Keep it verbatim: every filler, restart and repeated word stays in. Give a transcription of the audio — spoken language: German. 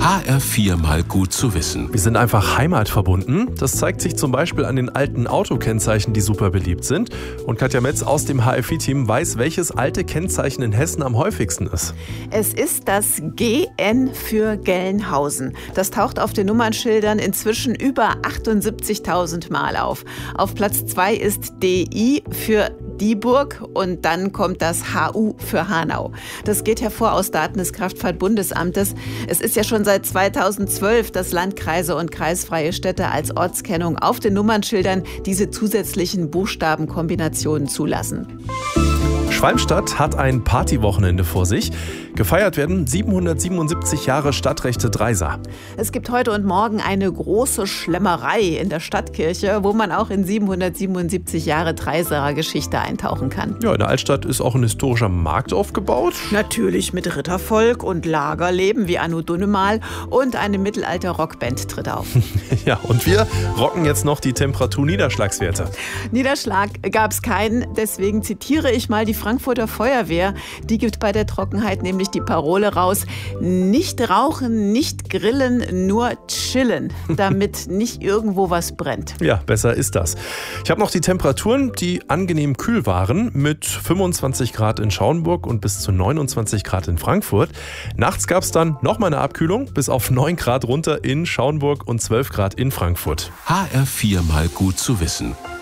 H R vier mal gut zu wissen. Wir sind einfach heimatverbunden. Das zeigt sich zum Beispiel an den alten Autokennzeichen, die super beliebt sind. Und Katja Metz aus dem H R vier-Team weiß, welches alte Kennzeichen in Hessen am häufigsten ist. Es ist das G N für Gelnhausen. Das taucht auf den Nummernschildern inzwischen über achtundsiebzigtausend Mal auf. Auf Platz zwei ist D I für Dieburg und dann kommt das H U für Hanau. Das geht hervor aus Daten des Kraftfahrtbundesamtes. Es ist ja schon seit zweitausendzwölf, dass Landkreise und kreisfreie Städte als Ortskennung auf den Nummernschildern diese zusätzlichen Buchstabenkombinationen zulassen. Schwalmstadt hat ein Partywochenende vor sich. Gefeiert werden siebenhundertsiebenundsiebzig Jahre Stadtrechte Dreisa. Es gibt heute und morgen eine große Schlemmerei in der Stadtkirche, wo man auch in siebenhundertsiebenundsiebzig Jahre Dreisaer Geschichte eintauchen kann. Ja, in der Altstadt ist auch ein historischer Markt aufgebaut. Natürlich mit Rittervolk und Lagerleben wie Anno Dunnemal und eine Mittelalter-Rockband tritt auf. Ja, und wir rocken jetzt noch die Temperatur-Niederschlagswerte. Niederschlag gab es keinen, deswegen zitiere ich mal die Frankfurter Feuerwehr. Die gibt bei der Trockenheit nämlich die Parole raus: Nicht rauchen, nicht grillen, nur chillen, damit nicht irgendwo was brennt. Ja, besser ist das. Ich habe noch die Temperaturen, die angenehm kühl waren, mit fünfundzwanzig Grad in Schaumburg und bis zu neunundzwanzig Grad in Frankfurt. Nachts gab es dann nochmal eine Abkühlung, bis auf neun Grad runter in Schaumburg und zwölf Grad in Frankfurt. H R vier mal gut zu wissen.